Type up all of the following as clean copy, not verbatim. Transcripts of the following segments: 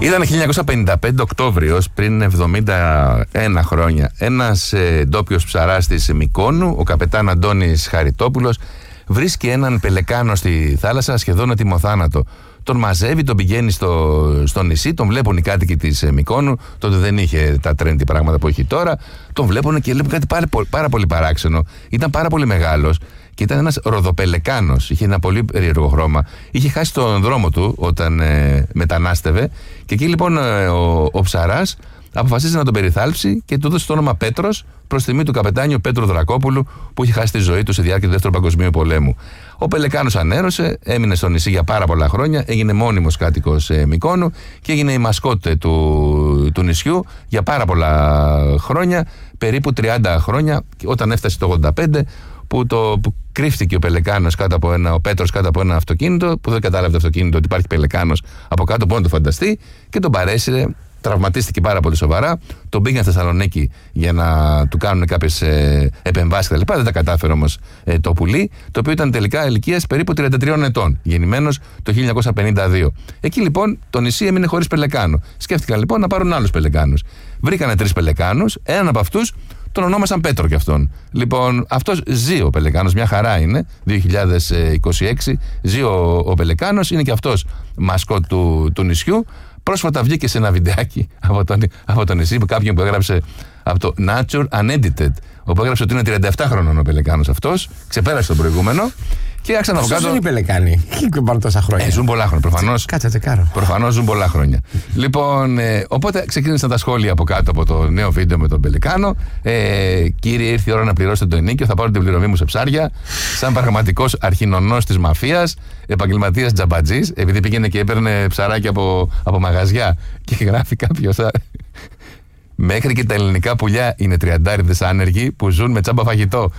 Ήταν 1955 Οκτώβριος, πριν 71 χρόνια. Ένας ντόπιος ψαράς της Μυκόνου, ο καπετάν Αντώνης Χαριτόπουλος, βρίσκει έναν πελεκάνο στη θάλασσα σχεδόν ατιμοθάνατο. Τον μαζεύει, τον πηγαίνει στο νησί, τον βλέπουν οι κάτοικοι της Μυκόνου. Τότε δεν είχε τα trendy πράγματα που έχει τώρα. Τον βλέπουν και βλέπουν κάτι πάρα πολύ παράξενο. Ήταν πάρα πολύ μεγάλος και ήταν ένας ροδοπελεκάνος. Είχε ένα πολύ περίεργο χρώμα. Είχε χάσει τον δρόμο του όταν μετανάστευε. Και εκεί λοιπόν ο ψαράς αποφασίζει να τον περιθάλψει και του δώσει το όνομα Πέτρος, προς τιμή του καπετάνιου Πέτρου Δρακόπουλου, που είχε χάσει τη ζωή του στη διάρκεια του Δεύτερου Παγκοσμίου Πολέμου. Ο πελεκάνος ανέρωσε, έμεινε στο νησί για πάρα πολλά χρόνια, έγινε μόνιμος κάτοικος Μυκόνου και έγινε η μασκότ του νησιού για πάρα πολλά χρόνια, περίπου 30 χρόνια, όταν έφτασε το 85, που κρύφτηκε ο πελεκάνος ο Πέτρος κάτω από ένα αυτοκίνητο, που δεν κατάλαβε το αυτοκίνητο ότι υπάρχει πελεκάνος από κάτω, μπορεί να το φανταστεί, και τον παρέσυρε. Τραυματίστηκε πάρα πολύ σοβαρά. Τον πήγαν στη Θεσσαλονίκη για να του κάνουν κάποιες επεμβάσεις κτλ. Δεν τα κατάφερε όμως το πουλί, το οποίο ήταν τελικά ηλικίας περίπου 33 ετών, γεννημένος το 1952. Εκεί λοιπόν το νησί έμεινε χωρίς πελεκάνο. Σκέφτηκαν λοιπόν να πάρουν άλλους πελεκάνους. Βρήκανε 3 πελεκάνους, έναν από αυτούς τον ονόμασαν Πέτρο κι αυτόν. Λοιπόν, αυτός ζει ο πελεκάνος, μια χαρά είναι. 2026 ζει ο πελεκάνος, είναι και αυτός μασκότ του νησιού. Πρόσφατα βγήκε σε ένα βιντεάκι από το νησί, που κάποιον που έγραψε από το Nature Unedited, όπου έγραψε ότι είναι 37 χρονών ο πελεκάνος αυτός, ξεπέρασε τον προηγούμενο. Και άρχισαν να βγάζουν. Ζουν οι πελεκάνοι. Υπάρχουν τόσα χρόνια. Ζουν πολλά χρόνια. Προφανώς. Κάτσε τσεκάρω. Προφανώς ζουν πολλά χρόνια. Λοιπόν, οπότε ξεκίνησαν τα σχόλια από κάτω από το νέο βίντεο με τον πελεκάνο. Κύριε, ήρθε η ώρα να πληρώσετε το ενίκιο. Θα πάρω την πληρωμή μου σε ψάρια. Σαν πραγματικός αρχινονός της μαφίας, επαγγελματίας τζαμπατζής, επειδή πήγαινε και έπαιρνε ψαράκι από μαγαζιά. Και γράφει κάποιος. Μέχρι και τα ελληνικά πουλιά είναι τριαντάριδες άνεργοι που ζουν με τσάμπα φαγητό.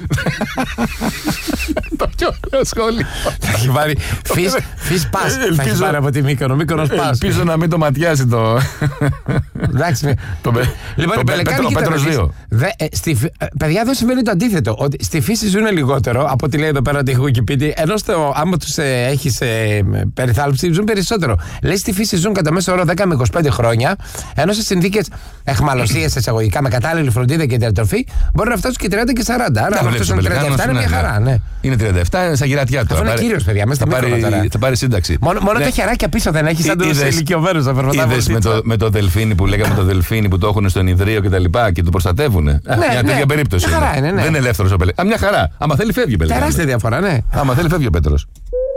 Το πιο ωραίο σχόλιο. Θα έχει πάρει φύς πας. Θα έχει πάρει από τη Μύκονος πας. Ελπίζω να μην το ματιάσει το. Εντάξει. Λοιπόν, ο Πέτρος 2. Παιδιά, εδώ συμβαίνει το αντίθετο. Ότι στη φύση ζουν λιγότερο από ό,τι λέει εδώ πέρα τη Wikipedia, ενώ άμα τους έχεις περιθάλψει ζουν περισσότερο. Λέει στη φύση ζουν κατά μέσο όρο 10 με 25 χρόνια, ενώ σε συνθήκες εχμαλωσίας εισαγωγικά με κατάλληλη φροντίδα και διατροφή μπορεί να φτάσουν και 30 και 40. Άρα αυτός είναι 37, είναι μια χαρά. Ναι. Είναι 37, είναι σαν γυρατιά του. Αυτό είναι κύριος, παιδιά. Θα πάρει σύνταξη. Μόνο τα χεράκια πίσω δεν έχει, σαν τους ηλικιωμένους να περπατάνε. Είδες με το δελφίνι που λέγαμε, το δελφίνι που το έχουν στον Ιδρύο και τα λοιπά και το προστατεύουν. Μια τέτοια περίπτωση. Μια χαρά είναι. Δεν είναι ελεύθερος ο Πελεκάνος. Μια χαρά. Άμα θέλει, φεύγει ο Πελεκάνος. Τεράστια διαφορά, ναι. Άμα θέλει, φεύγει ο Πέτρος.